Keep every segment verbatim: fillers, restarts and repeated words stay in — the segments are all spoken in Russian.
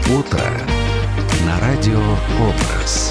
Утро на радио «Образ».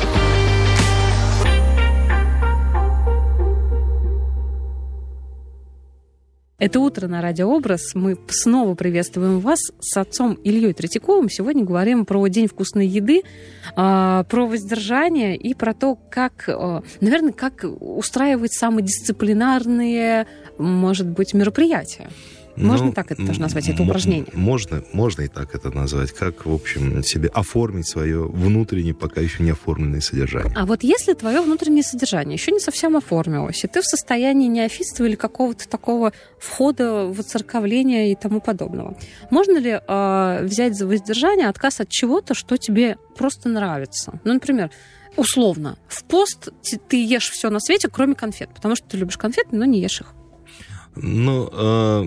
Это «Утро на радио «Образ». Мы снова приветствуем вас с отцом Ильей Третьяковым. Сегодня говорим про День вкусной еды, про воздержание и про то, как, наверное, как устраивать самодисциплинарные, может быть, мероприятия. Можно ну, так это даже назвать, это упражнение? Можно, можно и так это назвать. Как, в общем, себе оформить свое внутреннее, пока еще не оформленное содержание. А вот если твое внутреннее содержание еще не совсем оформилось, и ты в состоянии неофитства или какого-то такого входа в оцерковление и тому подобного, можно ли э, взять за воздержание отказ от чего-то, что тебе просто нравится? Ну, например, условно, в пост ты ешь все на свете, кроме конфет, потому что ты любишь конфеты, но не ешь их. Ну, э,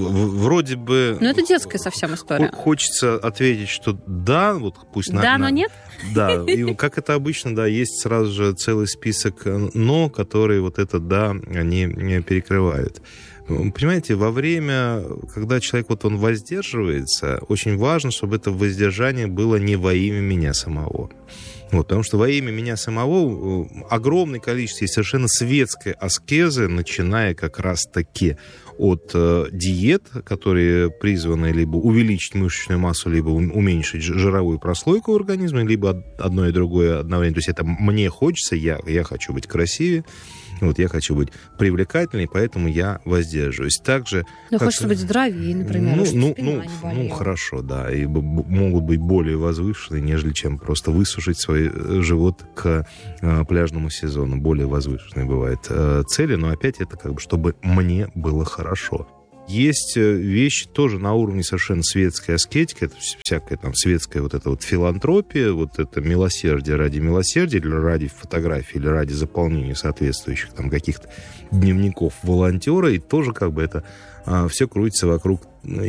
вроде бы... Ну, это детская совсем история. Хочется ответить, что да, вот пусть... Да, на, но на, нет? Да, и как это обычно, да, есть сразу же целый список «но», которые вот это «да», они перекрывают. Понимаете, во время, когда человек вот он воздерживается, очень важно, чтобы это воздержание было не во имя меня самого. Вот, потому что во имя меня самого огромное количество есть совершенно светской аскезы, начиная как раз-таки от э, диет, которые призваны либо увеличить мышечную массу, либо уменьшить жировую прослойку в организме, либо одно и другое одновременно. То есть это мне хочется, я, я хочу быть красивее. Вот, я хочу быть привлекательной, поэтому я воздерживаюсь. Также... Ну, хочется быть здоровее, например, ну, чтобы ну, спина ну, не болела. Ну, хорошо, да. И могут быть более возвышенные, нежели чем просто высушить свой живот к э, пляжному сезону. Более возвышенные бывают э, цели, но опять это как бы, чтобы мне было хорошо. Есть вещи тоже на уровне совершенно светской аскетики, это всякая там светская вот эта вот филантропия, вот это милосердие ради милосердия, или ради фотографии, или ради заполнения соответствующих там каких-то дневников волонтера, и тоже как бы это а, все крутится вокруг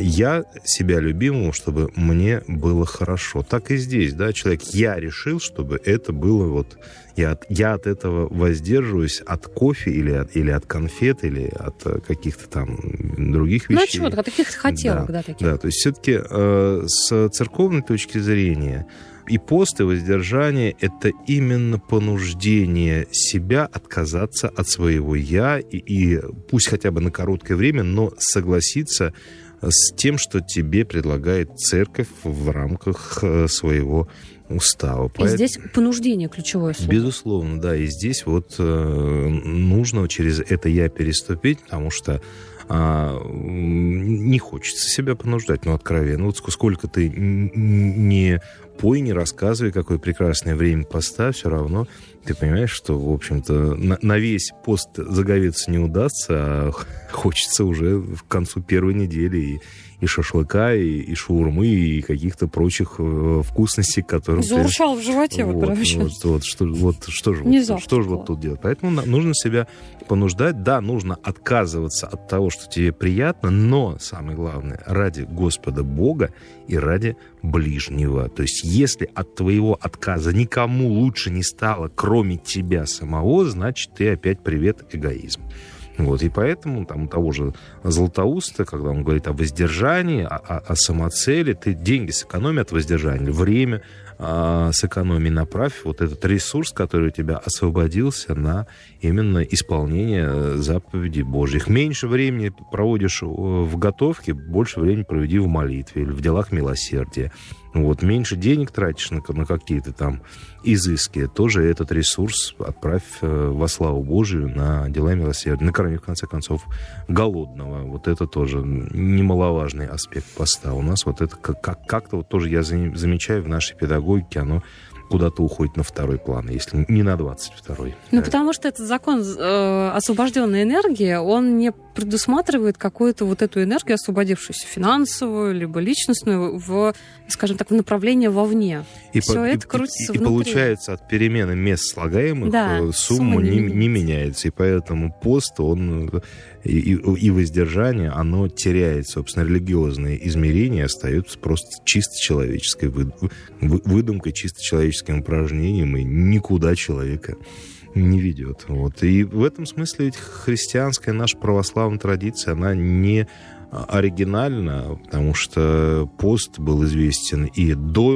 я себя любимому, чтобы мне было хорошо. Так и здесь, да, человек, я решил, чтобы это было вот, я от, я от этого воздерживаюсь, от кофе или от, или от конфет, или от каких-то там других вещей. Ну, от чего-то, от каких-то хотелок, да, да таких. Да, то есть все-таки э, с церковной точки зрения и пост, и воздержание — это именно понуждение себя отказаться от своего «я», и, и пусть хотя бы на короткое время, но согласиться с тем, что тебе предлагает церковь в рамках своего устава. И Поэтому... здесь понуждение ключевое слово. Безусловно, да. И здесь вот э, нужно через это «я» переступить, потому что а, не хочется себя понуждать, ну, откровенно. Вот сколько ты не пой, не рассказывай, какое прекрасное время поста, все равно ты понимаешь, что, в общем-то, на, на весь пост заговеться не удастся, а хочется уже к концу первой недели и, и шашлыка, и, и шаурмы, и каких-то прочих э, вкусностей, которые... Заурчал в животе, вот, вот прям вот, вот, что, вот, что же, вот, что же вот тут делать? Поэтому нужно себя понуждать. Да, нужно отказываться от того, что тебе приятно, но, самое главное, ради Господа Бога и ради ближнего. То есть, если от твоего отказа никому лучше не стало, кроме тебя самого, значит, ты опять привет эгоизм. Вот, и поэтому там у того же Златоуста, когда он говорит о воздержании, о, о, о самоцели, ты деньги сэкономи от воздержания, время а, сэкономи, направь вот этот ресурс, который у тебя освободился, на именно исполнение заповедей Божьих. Меньше времени проводишь в готовке, больше времени проведи в молитве или в делах милосердия. Вот, меньше денег тратишь на, на какие-то там изыски, тоже этот ресурс отправь во славу Божию на дела милосердия. Накорми, в конце концов, голодного. Вот это тоже немаловажный аспект поста. У нас вот это как- как-то вот тоже я замечаю в нашей педагогике, оно куда-то уходит на второй план, если не на двадцать второй. Ну, да. Потому что этот закон э, освобожденной энергии, он не предусматривает какую-то вот эту энергию, освободившуюся финансовую, либо личностную, в, скажем так, в направлении вовне. И Все по, это и, крутится и, внутри. И получается, от перемены мест слагаемых да, сумма, сумма не, не, не меняется. И поэтому пост, он и, и, и воздержание, оно теряет, собственно, религиозные измерения, остается просто чисто человеческой вы, вы, выдумкой, чисто человеческим упражнением, и никуда человека не ведет. Вот. И в этом смысле ведь христианская наша православная традиция, она не оригинальна, потому что пост был известен и до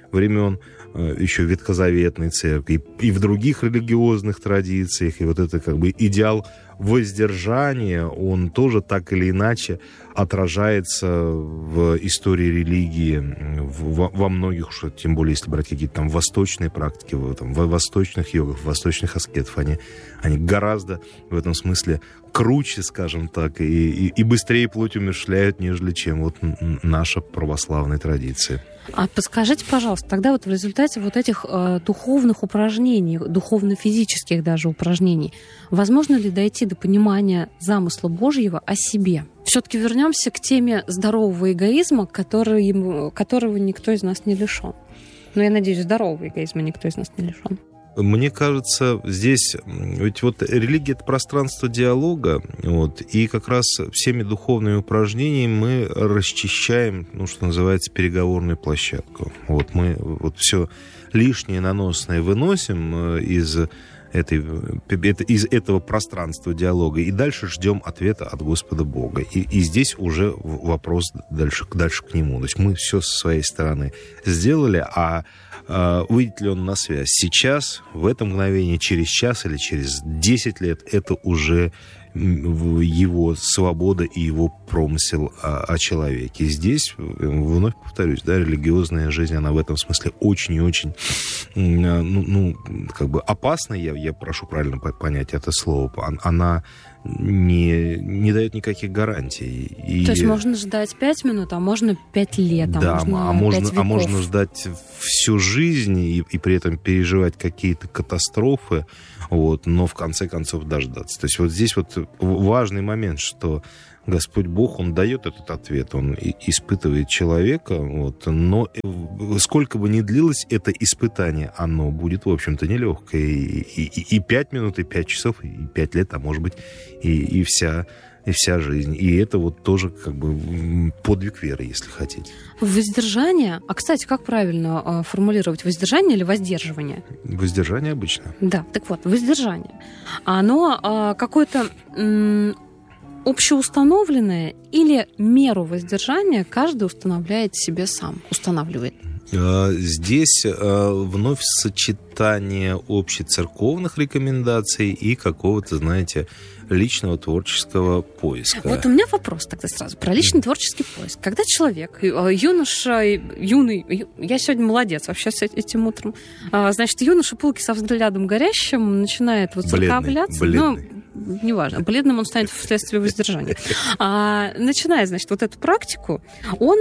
времен еще ветхозаветной церкви, и в других религиозных традициях, и вот это как бы идеал воздержания, он тоже так или иначе отражается в истории религии в, во многих, что, тем более если брать какие-то там восточные практики, в, там, в восточных йогах, восточных аскетов, они, они гораздо в этом смысле круче, скажем так, и, и, и быстрее плоть умерщвляют, нежели чем вот наша православная традиция. А подскажите, пожалуйста, тогда вот в результате вот этих э, духовных упражнений, духовно-физических даже упражнений, возможно ли дойти до понимания замысла Божьего о себе? Все-таки вернемся к теме здорового эгоизма, который, которого никто из нас не лишен. Но я надеюсь, здорового эгоизма никто из нас не лишен. Мне кажется, здесь ведь вот религия — это пространство диалога, вот, и как раз всеми духовными упражнениями мы расчищаем, ну, что называется, переговорную площадку. Вот мы вот все лишнее наносное выносим из этой, из этого пространства диалога и дальше ждем ответа от Господа Бога. И, и здесь уже вопрос дальше, дальше к Нему. То есть мы все со своей стороны сделали, а выйдет ли он на связь сейчас, в это мгновение, через час или через десять лет, это уже его свобода и его промысел о, о человеке. И здесь, вновь повторюсь, да, религиозная жизнь, она в этом смысле очень и очень ну, ну, как бы опасна, я, я прошу правильно понять это слово, она не, не дает никаких гарантий. И... То есть можно ждать пять минут, а можно пять лет, а да, можно а можно, пять веков. А можно ждать всю жизнь и, и при этом переживать какие-то катастрофы, вот, но в конце концов дождаться. То есть вот здесь вот важный момент, что Господь Бог, Он дает этот ответ, Он испытывает человека, вот, но сколько бы ни длилось это испытание, оно будет, в общем-то, нелегкое. И, и, и пять минут, и пять часов, и пять лет, а может быть, и, и, вся, и вся жизнь. И это вот тоже как бы подвиг веры, если хотите. Воздержание, а, кстати, как правильно формулировать, воздержание или воздерживание? Воздержание обычно. Да, так вот, воздержание. Оно какое-то... общеустановленное или меру воздержания каждый устанавливает себе сам, устанавливает? Здесь вновь сочетание общецерковных рекомендаций и какого-то, знаете, личного творческого поиска. Вот у меня вопрос тогда сразу про личный творческий поиск. Когда человек, юноша, юный, я сегодня молодец вообще с этим утром, значит, юноша пылкий со взглядом горящим начинает вот церковляться. Бледный. Ну, неважно, бледным он станет вследствие воздержания. А, начиная, значит, вот эту практику, он,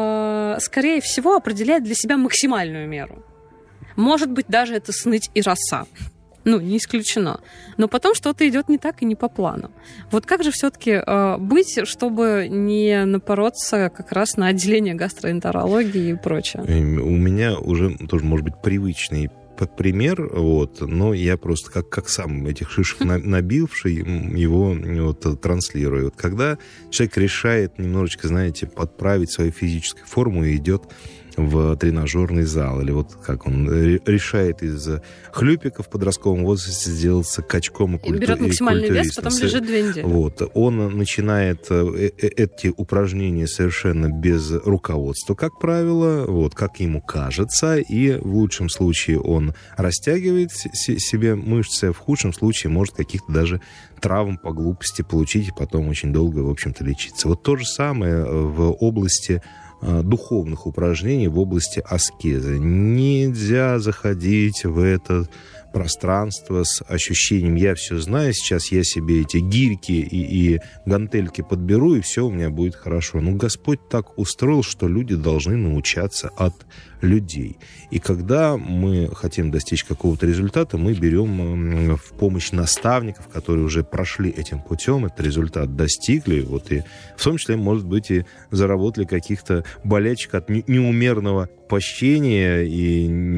а, скорее всего, определяет для себя максимальную меру. Может быть, даже это сныть и роса. Ну, не исключено. Но потом что-то идет не так и не по плану. Вот как же все-таки э, быть, чтобы не напороться как раз на отделение гастроэнтерологии и прочее? У меня уже тоже, может быть, привычный пример, вот, но я просто как, как сам этих шишек набивший его вот, транслирую. Вот, когда человек решает немножечко, знаете, подправить свою физическую форму и идет в тренажерный зал, или вот как он решает из хлюпика в подростковом возрасте сделаться качком и культуристом. Берет максимальный вес, потом лежит две недели. Вот. Он начинает эти упражнения совершенно без руководства, как правило, вот, как ему кажется, и в лучшем случае он растягивает себе мышцы, а в худшем случае может каких-то даже травм по глупости получить и потом очень долго, в общем-то, лечиться. Вот то же самое в области духовных упражнений, в области аскезы. Нельзя заходить в это пространство с ощущением «я все знаю, сейчас я себе эти гирьки и, и гантельки подберу, и все у меня будет хорошо». Ну, Господь так устроил, что люди должны научаться от людей. И когда мы хотим достичь какого-то результата, мы берем в помощь наставников, которые уже прошли этим путем, этот результат достигли, вот, и в том числе, может быть, и заработали каких-то болячек от неумерного пощения и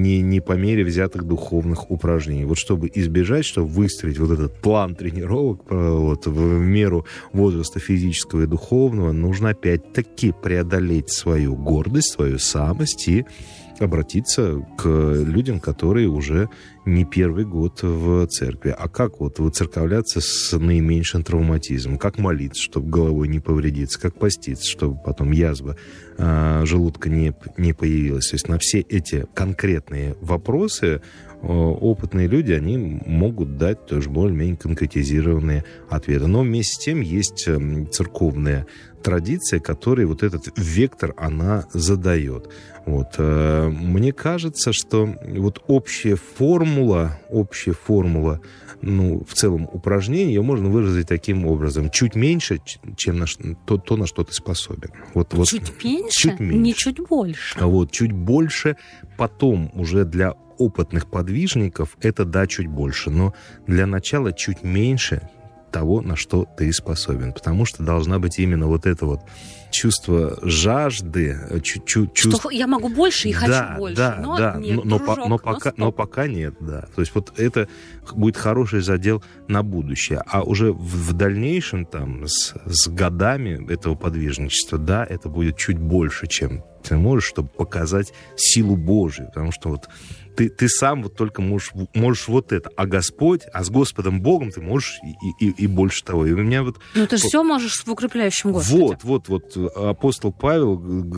не, не по мере взятых духовных упражнений. Вот чтобы избежать, чтобы выстроить вот этот план тренировок вот, в меру возраста физического и духовного, нужно опять-таки преодолеть свою гордость, свою самость и обратиться к людям, которые уже не первый год в церкви. А как вот выцерковляться с наименьшим травматизмом? Как молиться, чтобы головой не повредиться? Как поститься, чтобы потом язва э, желудка не, не появилась? То есть на все эти конкретные вопросы э, опытные люди, они могут дать тоже более-менее конкретизированные ответы. Но вместе с тем есть э, церковная традиция, которая вот этот вектор она задает. Вот. Мне кажется, что вот общая формула, общая формула, ну, в целом упражнения, ее можно выразить таким образом. Чуть меньше, чем на, то, то, на что ты способен. Вот, вот, чуть меньше? Чуть меньше. Не чуть больше? Вот, чуть больше. Потом уже для опытных подвижников это, да, чуть больше. Но для начала чуть меньше того, на что ты способен. Потому что должна быть именно вот это вот чувство жажды, чуть-чуть... Чувств... Что я могу больше и хочу да, больше, да, но да, нет, но, дружок, но, но, пока, но пока нет, да. То есть вот это будет хороший задел на будущее. А уже в, в дальнейшем, там, с, с годами этого подвижничества, да, это будет чуть больше, чем ты можешь, чтобы показать силу Божию. Потому что вот Ты, ты сам вот только можешь, можешь вот это. А Господь, а с Господом Богом ты можешь и, и, и больше того. И у меня вот... Ну, ты же вот, все можешь в укрепляющем Господе. Вот, вот, вот. Апостол Павел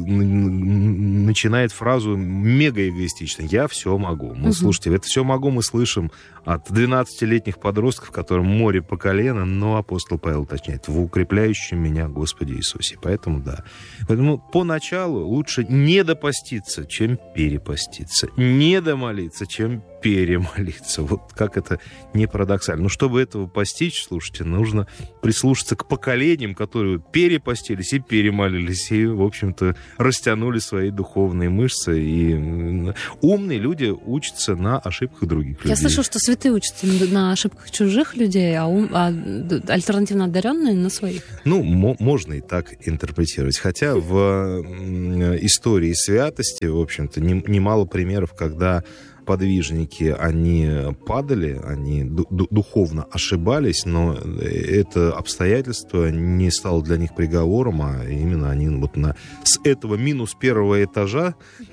начинает фразу мега эгоистично. Я все могу. Мы, угу. Слушайте, это все могу мы слышим от двенадцатилетних подростков, которым море по колено, но апостол Павел уточняет: в укрепляющем меня Господе Иисусе. Поэтому да. Поэтому поначалу лучше не допоститься, чем перепоститься. Не домолиться, чем перемолиться. Вот как это не парадоксально. Но чтобы этого постичь, слушайте, нужно прислушаться к поколениям, которые перепостились и перемолились, и, в общем-то, растянули свои духовные мышцы. И умные люди учатся на ошибках других людей. Я слышу, что святые учатся на ошибках чужих людей, а, ум, а альтернативно одаренные на своих. Ну, мо- можно и так интерпретировать. Хотя в истории святости, в общем-то, немало примеров, когда подвижники, они падали, они духовно ошибались, но это обстоятельство не стало для них приговором, а именно они вот на, с этого минус первого этажа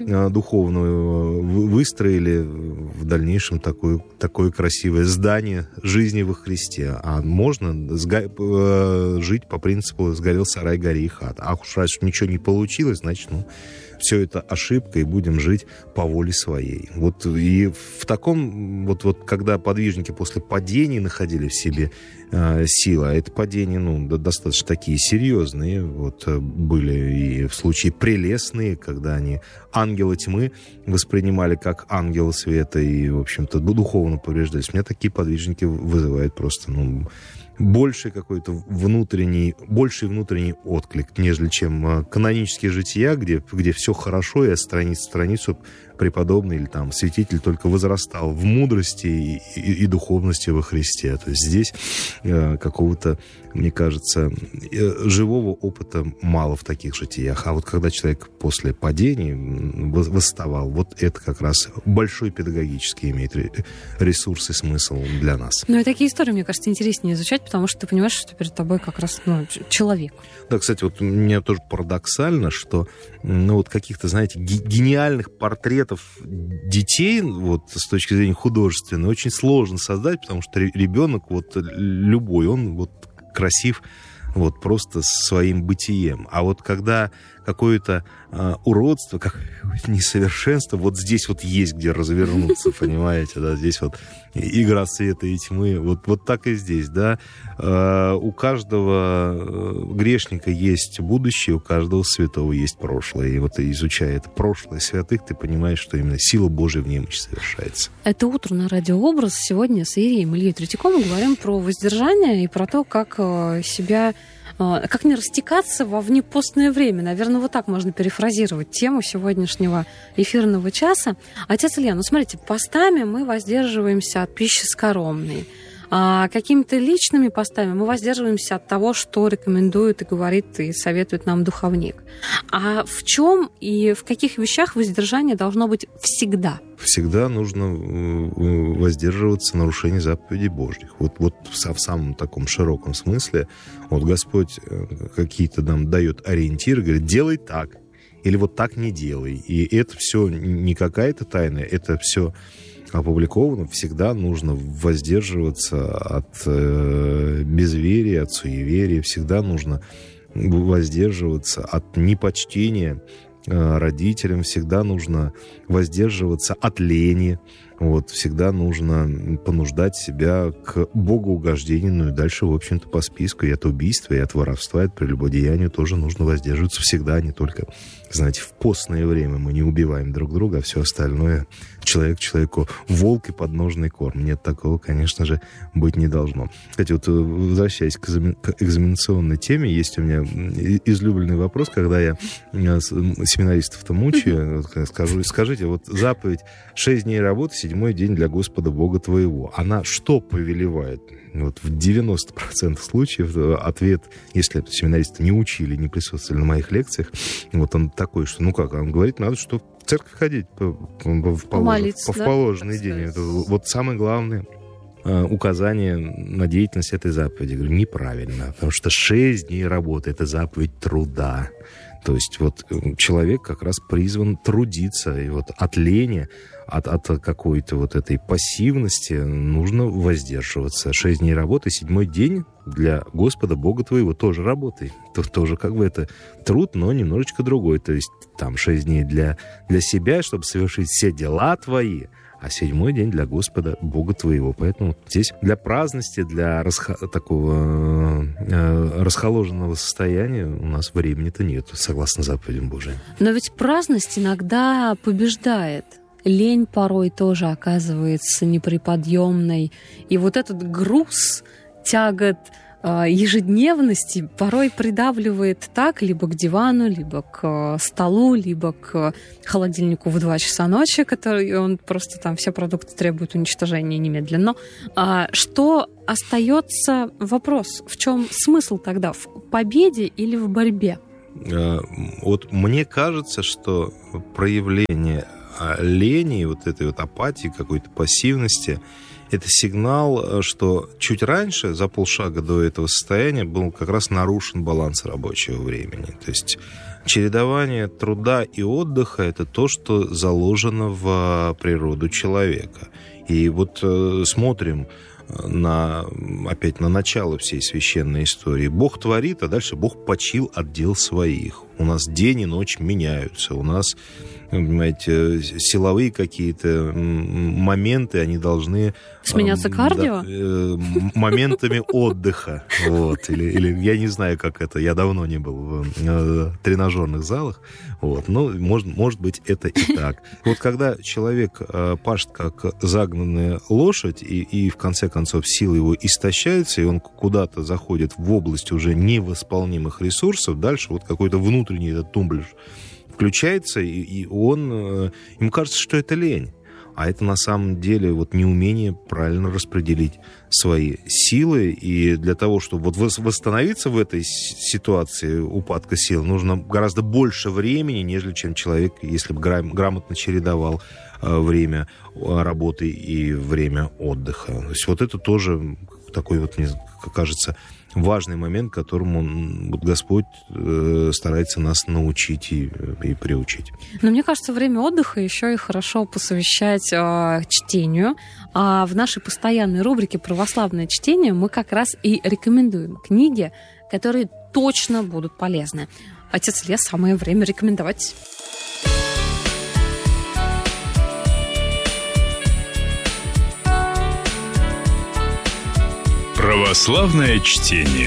духовного выстроили в дальнейшем такое, такое красивое здание жизни во Христе. А можно сга- жить по принципу «сгорел сарай, гори и хата». А уж раз ничего не получилось, значит, ну, все это ошибка, и будем жить по воле своей. Вот и в таком, вот, вот когда подвижники после падений находили в себе э, силы, а это падения, ну, достаточно такие серьезные, вот, были и в случае прелестные, когда они ангела тьмы воспринимали как ангела света и, в общем-то, духовно повреждались. Меня такие подвижники вызывают просто, ну, больший какой-то внутренний, больший внутренний отклик, нежели чем канонические жития, где, где все хорошо, и от страницы в страницу преподобный или там святитель только возрастал в мудрости и, и, и духовности во Христе. То есть здесь э, какого-то, мне кажется, э, живого опыта мало в таких житиях. А вот когда человек после падений восставал, вот это как раз большой педагогический имеет ресурс и смысл для нас. Ну и такие истории, мне кажется, интереснее изучать, потому что ты понимаешь, что перед тобой как раз, ну, человек. Да, кстати, вот мне тоже парадоксально, что, ну, вот каких-то, знаете, гениальных портретов детей, вот с точки зрения художественной, очень сложно создать, потому что ребенок, вот любой, он вот красив вот просто своим бытием. А вот когда какое-то э, уродство, как несовершенство, вот здесь вот есть где развернуться, понимаете, да, здесь вот игра света и тьмы, вот, вот так и здесь, да. Э, у каждого грешника есть будущее, у каждого святого есть прошлое. И вот изучая это прошлое святых, ты понимаешь, что именно сила Божия в немощи совершается. Это «Утро» на радио «Образ». Сегодня с Иереем Ильей Третьяком мы говорим про воздержание и про то, как себя... Как не растекаться во внепостное время? Наверное, вот так можно перефразировать тему сегодняшнего эфирного часа. Отец Илья, ну смотрите, постами мы воздерживаемся от пищи скоромной, а, какими-то личными постами мы воздерживаемся от того, что рекомендует и говорит и советует нам духовник. А в чем и в каких вещах воздержание должно быть всегда? Всегда нужно воздерживаться нарушений заповедей Божьих. Вот, вот в самом таком широком смысле. Вот Господь какие-то нам дает ориентиры, говорит, делай так, или вот так не делай. И это все не какая-то тайна, это все опубликовано. Всегда нужно воздерживаться от э, безверия, от суеверия. Всегда нужно воздерживаться от непочтения родителям, всегда нужно воздерживаться от лени, вот, всегда нужно понуждать себя к богоугождению, ну и дальше, в общем-то, по списку и от убийства, и от воровства, и от прелюбодеяния тоже нужно воздерживаться всегда, не только, знаете, в постное время мы не убиваем друг друга, а все остальное человек человеку волк и подножный корм. Нет, такого, конечно же, быть не должно. Кстати, вот возвращаясь к, экзамен... к экзаменационной теме, есть у меня излюбленный вопрос, когда я семинаристов-то мучаю, скажу, скажите, вот заповедь «шесть дней работы, седьмой день для Господа Бога твоего», она что повелевает? Вот в девяноста процентах случаев ответ, если семинаристы не учили, не присутствовали на моих лекциях, вот он такой, что, ну как, он говорит, надо, что в церковь ходить по, по, по, Молиться, по, да? в положенный день. Это вот самое главное указание на деятельность этой заповеди. Говорю, неправильно, потому что шесть дней работы — это заповедь труда. То есть вот человек как раз призван трудиться, и вот от лени, от, от какой-то вот этой пассивности нужно воздерживаться. Шесть дней работы, седьмой день для Господа Бога твоего тоже работай. То, тоже как бы это труд, но немножечко другой. То есть там шесть дней для, для себя, чтобы совершить все дела твои, а седьмой день для Господа Бога твоего. Поэтому здесь для праздности, для расхо- такого э, расхоложенного состояния у нас времени-то нет, согласно заповедям Божиим. Но ведь праздность иногда побеждает. Лень порой тоже оказывается неприподъемной. И вот этот груз тягот ежедневности порой придавливает так либо к дивану, либо к столу, либо к холодильнику в два часа ночи, который он просто там все продукты требует уничтожения немедленно. А что остается вопрос, в чем смысл тогда, в победе или в борьбе? Вот мне кажется, что проявление лени, вот этой вот апатии, какой-то пассивности, это сигнал, что чуть раньше, за полшага до этого состояния, был как раз нарушен баланс рабочего времени. То есть чередование труда и отдыха – это то, что заложено в природу человека. И вот смотрим на, опять на начало всей священной истории. Бог творит, а дальше Бог почил от дел своих. У нас день и ночь меняются, у нас, понимаете, силовые какие-то моменты, они должны... Сменяться кардио? Да, моментами отдыха. Вот. Или, или я не знаю, как это. Я давно не был в э, тренажерных залах. Вот. Но может, может быть, это и так. Вот когда человек э, пашет как загнанная лошадь, и, и в конце концов силы его истощаются, и он куда-то заходит в область уже невосполнимых ресурсов, дальше вот какой-то внутренний этот тумблер включается, и, и он... Ему кажется, что это лень. А это на самом деле вот неумение правильно распределить свои силы. И для того, чтобы вот восстановиться в этой ситуации упадка сил, нужно гораздо больше времени, нежели чем человек, если бы грамотно чередовал время работы и время отдыха. То есть вот это тоже такой вот, мне кажется, важный момент, которому вот Господь э, старается нас научить и, и приучить. Но мне кажется, время отдыха еще и хорошо посвящать э, чтению. А в нашей постоянной рубрике «Православное чтение» мы как раз и рекомендуем книги, которые точно будут полезны. Отец Илья, самое время рекомендовать. Православное чтение.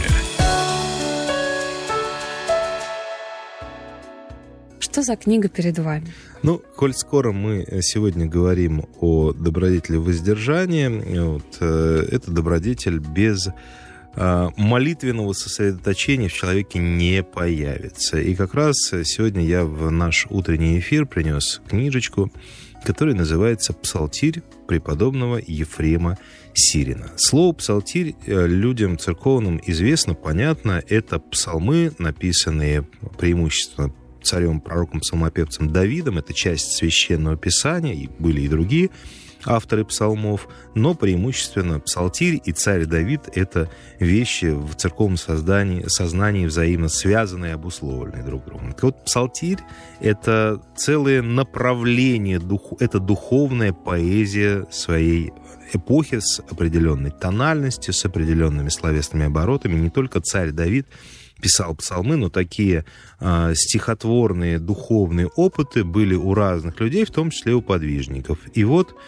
Что за книга перед вами? Ну, коль скоро мы сегодня говорим о добродетели воздержания, вот, э, это добродетель без молитвенного сосредоточения в человеке не появится. И как раз сегодня я в наш утренний эфир принес книжечку, которая называется «Псалтирь преподобного Ефрема Сирина». Слово «псалтирь» людям церковным известно, понятно. Это псалмы, написанные преимущественно царем, пророком, псалмопевцем Давидом. Это часть Священного Писания, и были и другие авторы псалмов, но преимущественно псалтирь и царь Давид — это вещи в церковном создании, сознании взаимно связанные и обусловленные друг другом. Так вот, псалтирь — это целое направление, это духовная поэзия своей эпохи с определенной тональностью, с определенными словесными оборотами. Не только царь Давид писал псалмы, но такие э, стихотворные духовные опыты были у разных людей, в том числе у подвижников. И вот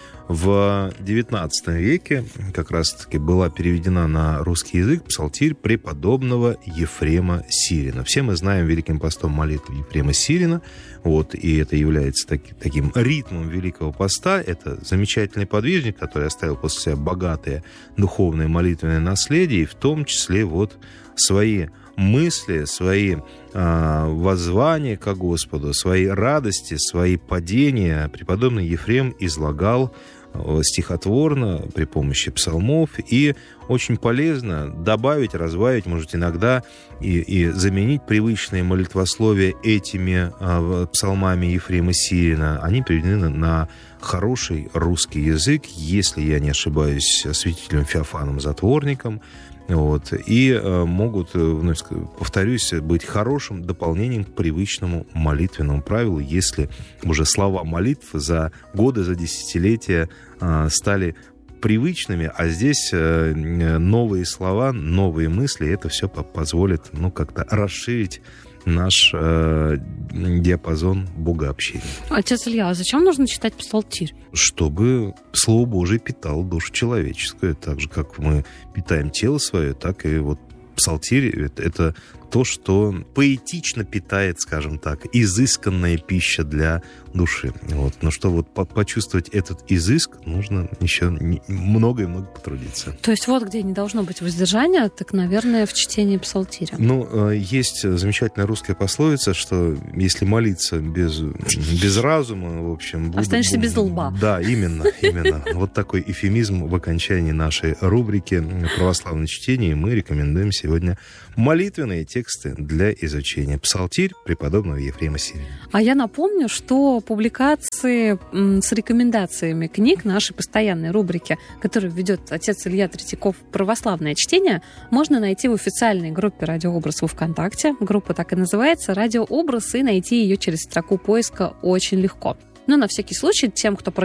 в девятнадцатом веке как раз-таки была переведена на русский язык псалтирь преподобного Ефрема Сирина. Все мы знаем великим постом молитву Ефрема Сирина, вот, и это является таки, таким ритмом Великого Поста. Это замечательный подвижник, который оставил после себя богатое духовное молитвенное наследие, и в том числе вот свои мысли, свои э, воззвания ко Господу, свои радости, свои падения преподобный Ефрем излагал э, стихотворно при помощи псалмов. И очень полезно добавить, разбавить, может, иногда и, и заменить привычные молитвословия этими э, псалмами Ефрема Сирина. Они переведены на хороший русский язык, если я не ошибаюсь, святителем Феофаном Затворником. Вот, и э, могут, вновь повторюсь, быть хорошим дополнением к привычному молитвенному правилу, если уже слова молитв за годы, за десятилетия э, стали привычными, а здесь э, новые слова, новые мысли, это все позволит, ну, как-то расширить наш э, диапазон богообщения. Отец Илья, а зачем нужно читать псалтирь? Чтобы Слово Божие питало душу человеческую. Так же, как мы питаем тело свое, так и вот псалтирь — это то, что поэтично питает, скажем так, изысканная пища для души. Вот. Но что вот почувствовать этот изыск, нужно еще много и много потрудиться. То есть вот где не должно быть воздержания, так, наверное, в чтении псалтиря. Ну, есть замечательная русская пословица, что если молиться без, без разума, в общем... Останешься буду, без лба. Да, именно, именно. Вот такой эвфемизм в окончании нашей рубрики «Православное чтение». Мы рекомендуем сегодня молитвенные тексты для изучения. Псалтирь преподобного Ефрема Сирина. А я напомню, что публикации с рекомендациями книг нашей постоянной рубрики, которую ведет отец Илья Третьяков «Православное чтение», можно найти в официальной группе «Радиообраз» во ВКонтакте. Группа так и называется «Радиообраз», и найти ее через строку поиска очень легко. Но на всякий случай тем, кто